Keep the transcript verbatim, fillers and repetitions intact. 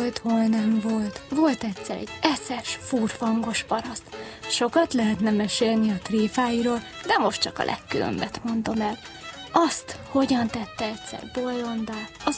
volt, hol nem volt. Volt egyszer egy eszes, furfangos paraszt. Sokat lehetne mesélni a tréfáiról, de most csak a legkülönbet mondom el. Azt, hogyan tette egyszer bolondá, az